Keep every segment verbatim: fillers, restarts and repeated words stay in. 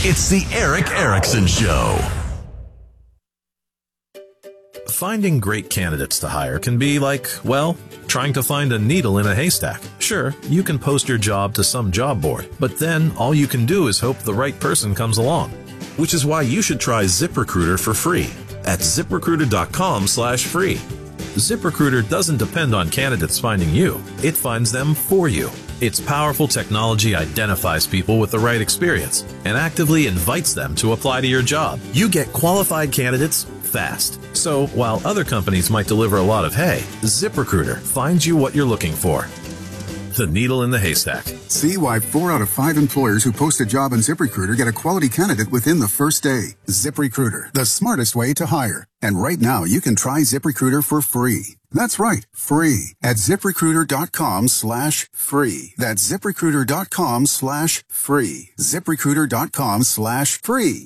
It's the Erick Erickson Show. Finding great candidates to hire can be like, well, trying to find a needle in a haystack. Sure, you can post your job to some job board, but then all you can do is hope the right person comes along. Which is why you should try ZipRecruiter for free at ZipRecruiter.com slash free. ZipRecruiter doesn't depend on candidates finding you. It finds them for you. Its powerful technology identifies people with the right experience and actively invites them to apply to your job. You get qualified candidates fast. So while other companies might deliver a lot of hay, ZipRecruiter finds you what you're looking for. The needle in the haystack. See why four out of five employers who post a job on ZipRecruiter get a quality candidate within the first day. ZipRecruiter, the smartest way to hire. And right now, you can try ZipRecruiter for free. That's right, free at ZipRecruiter.com slash free. That's ZipRecruiter.com slash free. ZipRecruiter.com slash free.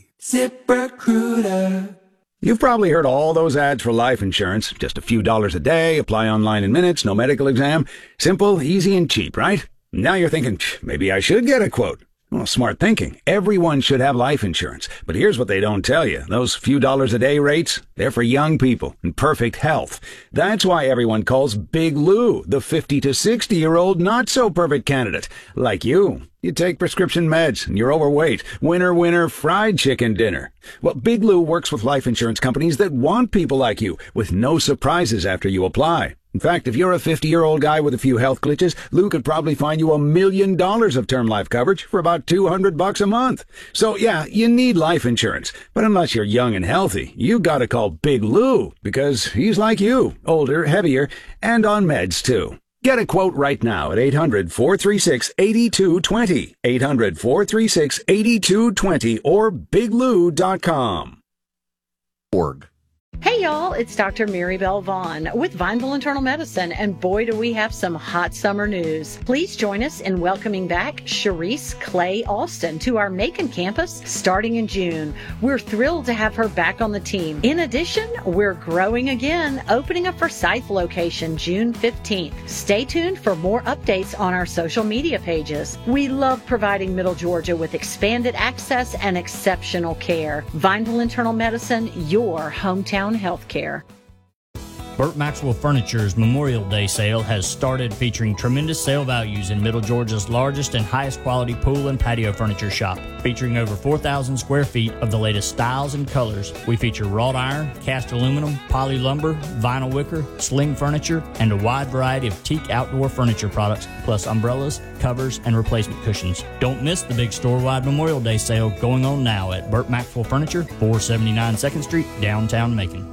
ZipRecruiter. You've probably heard all those ads for life insurance. Just a few dollars a day, apply online in minutes, no medical exam. Simple, easy, and cheap, right? Now you're thinking, maybe I should get a quote. Well, smart thinking. Everyone should have life insurance. But here's what they don't tell you. Those few dollars a day rates, they're for young people in perfect health. That's why everyone calls Big Lou the fifty to sixty-year-old not-so-perfect candidate. Like you. You take prescription meds and you're overweight. Winner, winner, fried chicken dinner. Well, Big Lou works with life insurance companies that want people like you with no surprises after you apply. In fact, if you're a fifty-year-old guy with a few health glitches, Lou could probably find you a million dollars of term life coverage for about two hundred bucks a month. So yeah, you need life insurance. But unless you're young and healthy, you gotta call Big Lou because he's like you, older, heavier, and on meds too. Get a quote right now at eight hundred, four three six, eight two two zero, eight hundred, four three six, eight two two zero, or big lou dot com. Org. Hey y'all, it's Doctor Maribel Vaughn with Vineville Internal Medicine, and boy do we have some hot summer news. Please join us in welcoming back Sharice Clay Alston to our Macon campus starting in June. We're thrilled to have her back on the team. In addition, we're growing again, opening a Forsyth location June fifteenth. Stay tuned for more updates on our social media pages. We love providing Middle Georgia with expanded access and exceptional care. Vineville Internal Medicine, your hometown healthcare. Burt Maxwell Furniture's Memorial Day sale has started, featuring tremendous sale values in Middle Georgia's largest and highest quality pool and patio furniture shop. Featuring over four thousand square feet of the latest styles and colors, we feature wrought iron, cast aluminum, poly lumber, vinyl wicker, sling furniture, and a wide variety of teak outdoor furniture products, plus umbrellas, covers, and replacement cushions. Don't miss the big store-wide Memorial Day sale going on now at Burt Maxwell Furniture, four seventy-nine second Street, downtown Macon.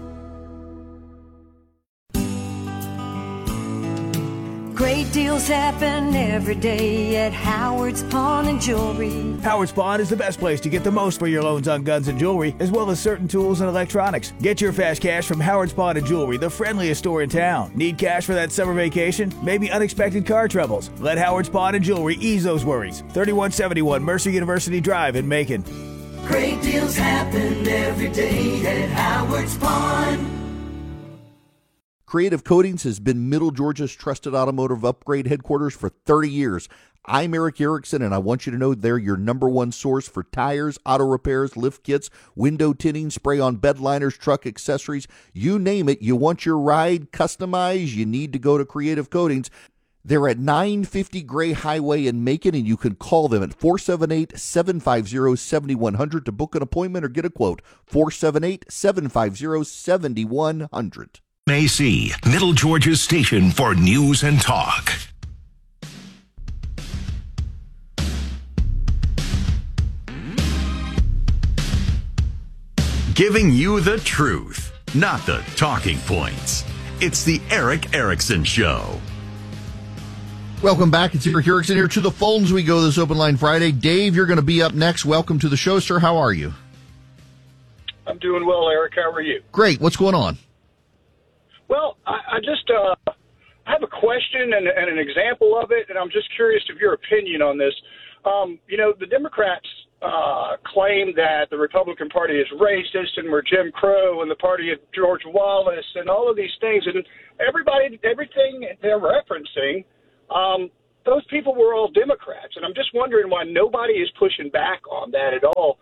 Great deals happen every day at Howard's Pawn and Jewelry. Howard's Pawn is the best place to get the most for your loans on guns and jewelry, as well as certain tools and electronics. Get your fast cash from Howard's Pawn and Jewelry, the friendliest store in town. Need cash for that summer vacation? Maybe unexpected car troubles? Let Howard's Pawn and Jewelry ease those worries. thirty-one seventy-one Mercer University Drive in Macon. Great deals happen every day at Howard's Pawn. Creative Coatings has been Middle Georgia's trusted automotive upgrade headquarters for thirty years. I'm Erick Erickson, and I want you to know they're your number one source for tires, auto repairs, lift kits, window tinting, spray-on bed liners, truck accessories. You name it, you want your ride customized, you need to go to Creative Coatings. They're at nine fifty Gray Highway in Macon, and you can call them at four seven eight, seven five zero, seven one zero zero to book an appointment or get a quote. four seven eight, seven five zero, seven one zero zero. A C, Middle Georgia's station for news and talk. Giving you the truth, not the talking points. It's the Erick Erickson Show. Welcome back. It's Erick Erickson here. To the phones we go this Open Line Friday. Dave, you're going to be up next. Welcome to the show, sir. How are you? I'm doing well, Eric. How are you? Great. What's going on? Well, I, I just uh, I have a question and, and an example of it, and I'm just curious of your opinion on this. Um, you know, the Democrats uh, claim that the Republican Party is racist and we're Jim Crow and the party of George Wallace and all of these things, and everybody, everything they're referencing, um, those people were all Democrats, and I'm just wondering why nobody is pushing back on that at all.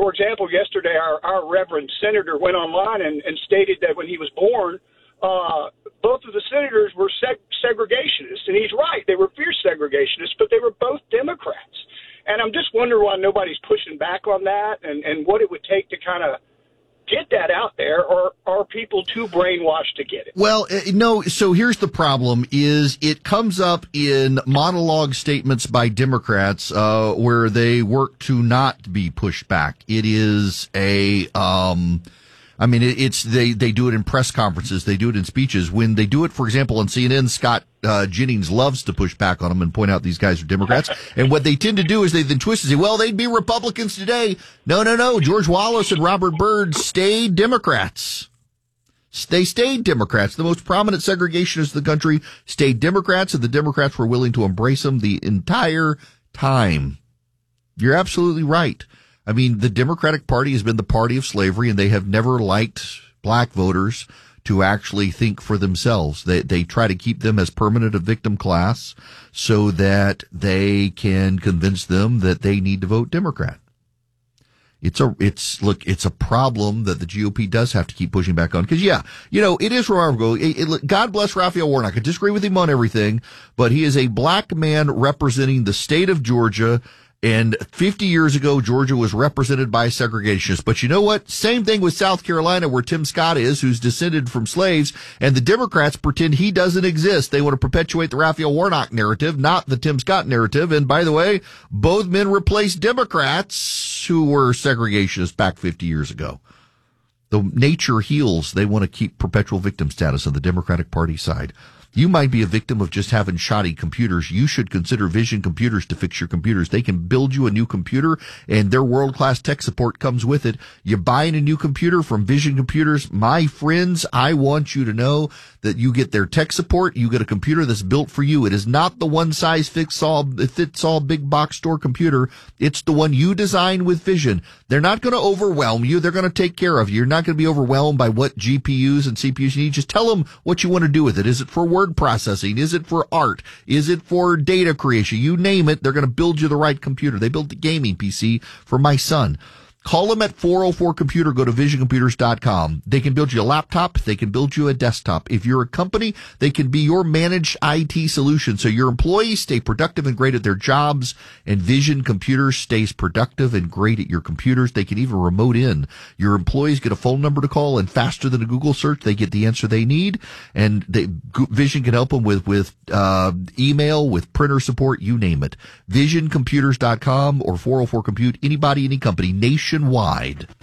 for example, yesterday our, our Reverend Senator went online and, and stated that when he was born, uh, both of the senators were seg- segregationists. And he's right. They were fierce segregationists, but they were both Democrats. And I'm just wondering why nobody's pushing back on that and, and what it would take to kind of get that out there, or are people too brainwashed to get it? Well, no. So here's the problem: is it comes up in monologue statements by Democrats uh, where they work to not be pushed back. It is a, um, I mean, it, it's they they do it in press conferences, they do it in speeches. When they do it, for example, on C N N, Scott uh, Jennings loves to push back on them and point out these guys are Democrats. And what they tend to do is they then twist and say, well, they'd be Republicans today. No, no, no. George Wallace and Robert Byrd stayed Democrats. They stayed Democrats. The most prominent segregationists in the country stayed Democrats, and the Democrats were willing to embrace them the entire time. You're absolutely right. I mean, the Democratic Party has been the party of slavery, and they have never liked black voters to actually think for themselves. They they try to keep them as permanent a victim class so that they can convince them that they need to vote Democrat. It's a, it's, look, it's a problem that the G O P does have to keep pushing back on. Cause yeah, you know, it is remarkable. It, it, God bless Raphael Warnock. I disagree with him on everything, but he is a black man representing the state of Georgia. And fifty years ago, Georgia was represented by segregationists. But you know what? Same thing with South Carolina, where Tim Scott is, who's descended from slaves, and the Democrats pretend he doesn't exist. They want to perpetuate the Raphael Warnock narrative, not the Tim Scott narrative. And by the way, both men replaced Democrats who were segregationists back fifty years ago. The nature heals. They want to keep perpetual victim status on the Democratic Party side. You might be a victim of just having shoddy computers. You should consider Vision Computers to fix your computers. They can build you a new computer, and their world-class tech support comes with it. You're buying a new computer from Vision Computers. My friends, I want you to know that you get their tech support. You get a computer that's built for you. It is not the one-size-fits-all fits-all big box store computer. It's the one you design with Vision. They're not going to overwhelm you. They're going to take care of you. You're not going to be overwhelmed by what G P Us and C P Us you need. Just tell them what you want to do with it. Is it for word processing? Is it for art? Is it for data creation? You name it, they're going to build you the right computer. They built the gaming P C for my son. Call them at four oh four computer. Go to vision computers dot com. They can build you a laptop. They can build you a desktop. If you're a company, they can be your managed I T solution. So your employees stay productive and great at their jobs, and Vision Computers stays productive and great at your computers. They can even remote in. Your employees get a phone number to call, and faster than a Google search, they get the answer they need. And they, Vision can help them with, with, uh, email, with printer support, you name it. vision computers dot com or four oh four compute. Anybody, any company, nationwide.